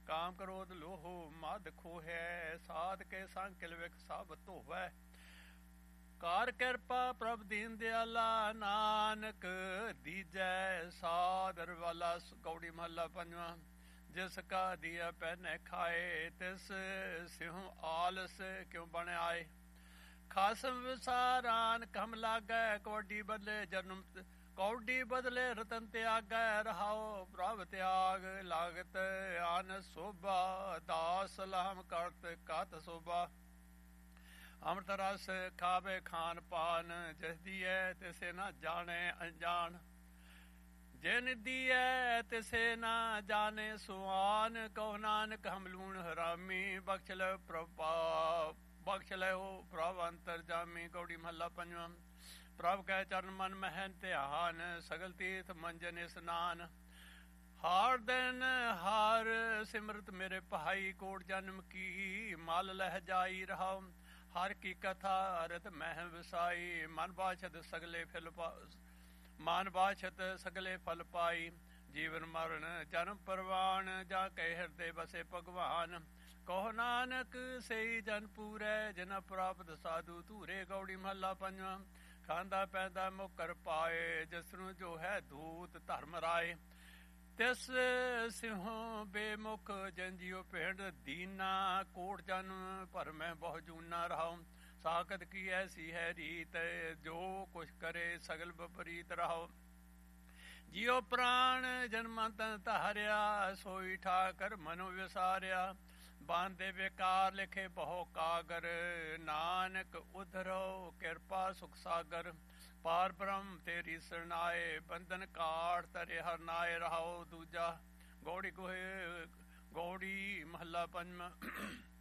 ਕਾਮ ਕ੍ਰੋਧ ਲੋਹੋ ਮਦ ਖੋਹੈ। ਸਾਧ ਕੇ ਸੰਗ ਕਿਲ ਵਿਖ ਸਭ ਧੋਵੈ। ਕਾਰ ਕਿਰਪਾ ਪ੍ਰਭ ਦੀਨ ਦਿਆਲਾ। ਨਾਨਕ ਦੀਜੈ ਸਾਦਰ ਵਾਲਾ। ਗੌੜੀ ਮਹੱਲਾ ਪੰਜਵਾਂ। ਜਿਸ ਕਾ ਦੀਆ ਪਹਿਨੇ ਖਾਏ। ਤਿਸ ਸਿਉ ਆਲਸ ਕਿਉ ਬਣ ਆਏ। ਖਾਸਮ ਵਿਸਾਰਾਨ ਕਮ ਲਾਗੈ। ਕੌਡੀ ਬਦਲੇ ਜਨਮ ਕੌਡੀ ਬਦਲੇ ਰਤਨ ਤਿਆਗੈ। ਰਹਾਉ ਪ੍ਰਭ ਤਿਆਗ ਲਾਗਤ ਆਨ ਸੋਭਾ। ਦਾਸ ਸਲਾਮ ਕਰਤ ਕਤ ਸੋਭਾ। ਅੰਮ੍ਰਿਤ ਰਸ ਖਾਵੇ ਖਾਨ ਪਾਨ। ਜਿਸ ਦੀਐ ਤਿਸੇ ਨਾ ਜਾਣੈ ਅਣਜਾਣ। ਜਿਨ ਦੀਐ ਤਿਸੇ ਨਾ ਜਾਣੇ ਸੁਆਨ। ਕਹੋ ਨਾਨਕ ਹਮ ਲੂਣ ਹਰਾਮੀ। ਬਖਸ਼ ਲੈ ਬਖਸ਼ ਲੈਓ ਪ੍ਰਭ ਅੰਤਰ ਜਾਮੀ। ਕੌੜੀ ਮਹੱਲਾ ਪੰਜਵਾਂ। ਪ੍ਰਭ ਕੈ ਚਰਨ ਮਨ ਮਹਿ ਧਿਆਨ। ਸਗਲ ਤੀਰਥ ਮੰਜਨ ਇਸਨਾਨ। ਹਾਰ ਦਿਨ ਹਾਰ ਸਿਮਰਤ ਮੇਰੇ ਭਾਈ। ਕੋਟ ਜਨਮ ਕੀ ਮਲ ਲਹਿ ਜਾਈ। ਰਹਾਉ ਹਰ ਕੀ ਕਥਾ ਰਤ ਮਹਿ ਵਸਾਈ। ਮਨ ਬਾਛਤ ਸਗਲੇ ਫਲ ਪਾਈ। ਜੀਵਨ ਮਰਨ ਜਨਮ ਪਰਵਾਨ। ਜਾਂ ਕੈ ਹਿਰਦੇ ਬਸੇ ਭਗਵਾਨ। ਕਹੋ ਨਾਨਕ ਸਈ ਜਨ ਪੂਰੈ। ਜਿਨਾ ਪ੍ਰਾਪਤ ਸਾਧੂ ਧੂਰੇ। ਗੌੜੀ ਮਹੱਲਾ ਪੰਜਵਾਂ। ਖਾਂਦਾ ਪੈਂਦਾ ਮੁਕਰ ਪਾਏ। ਜਿਸ ਨੂੰ ਜੋ ਹੈ ਧੂਤ ਧਰਮ ਰਾਏ। ਤਿਸ ਸਿਉ ਬੇਮੁਖ ਜੰਜੀਓ ਪਿੰਡ ਦੀਨਾ। ਕੋਟ ਜਨ ਭਰਮੈ ਬਹੁ ਜੂਨਾ। ਰਹਾਉ ਸਾਖਤ ਕੀ ਐਸੀ ਹੈ ਰੀਤ। ਜੋ ਕੁਛ ਕਰੇ ਸਗਲ ਵਿਪਰੀਤ। ਰਹਾਉ ਜਿਉ ਪ੍ਰਾਣ ਜਨਮਾਂ ਤਨ ਧਾਰਿਆ। ਸੋਈ ਠਾਕਰ ਮਨੋ ਵਿਸਾਰਿਆ। ਬਾਂਧੇ ਬੇਕਾਰ ਲਿਖੇ ਬਹੁ ਕਾਗਰ। ਨਾਨਕ ਉਧਰੋ ਕਿਰਪਾ ਸੁਖ ਸਾਗਰ। ਪਾਰ ਬ੍ਰਹਮ ਤੇਰੀ ਸਰਨਾਏ। ਬੰਧਨ ਕਾਟ ਤਰੇ ਹਰ ਨਾਏ। ਰਹਾਉ ਦੂਜਾ। ਗੌੜੀ ਮਹੱਲਾ ਪੰਜਵਾਂ।